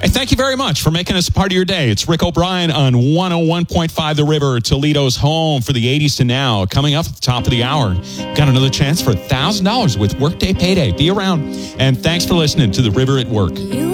Hey, thank you very much for making us part of your day. It's Rick O'Brien on 101.5 The River, Toledo's home for the 80s to now. Coming up at the top of the hour, got another chance for $1,000 with Workday Payday. Be around. And thanks for listening to The River at Work.